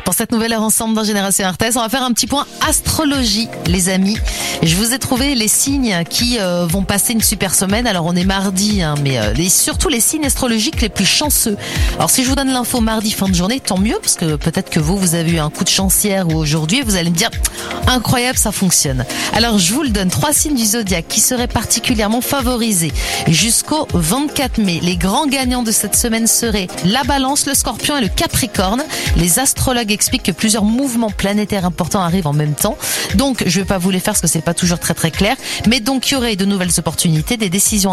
Pour cette nouvelle heure ensemble dans Génération RTS, on va faire un petit point astrologie, les amis. Je vous ai trouvé les signes qui vont passer une super semaine. Alors on est mardi, mais surtout les signes astrologiques les plus chanceux. Alors si je vous donne l'info mardi fin de journée, tant mieux, parce que peut-être que vous avez eu un coup de chance hier ou aujourd'hui, et vous allez me dire incroyable, ça fonctionne. Alors je vous le donne, 3 signes du zodiaque qui seraient particulièrement favorisés jusqu'au 24 mai. Les grands gagnants de cette semaine seraient la Balance, le Scorpion et le Capricorne. Les astrologues expliquent que plusieurs mouvements planétaires importants arrivent en même temps. Donc je vais pas vous les faire parce que c'est pas toujours très clair, mais donc il y aurait de nouvelles opportunités, des décisions